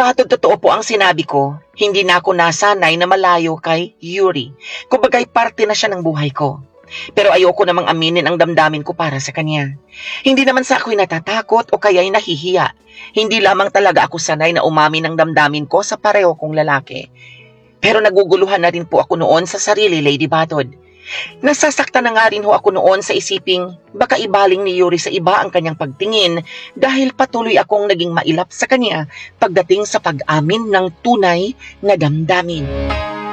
Batod totoo po ang sinabi ko, hindi na ako nasanay na malayo kay Yuri. Kumbaga'y parte na siya ng buhay ko. Pero ayoko namang aminin ang damdamin ko para sa kanya. Hindi naman sa ako'y natatakot o kaya'y nahihiya. Hindi lamang talaga ako sanay na umamin ng damdamin ko sa pareho kong lalaki. Pero naguguluhan na rin po ako noon sa sarili, Lady Batod. Nasasaktan na nga rin ho ako noon sa isiping baka ibaling ni Yuri sa iba ang kanyang pagtingin dahil patuloy akong naging mailap sa kanya pagdating sa pag-amin ng tunay na damdamin.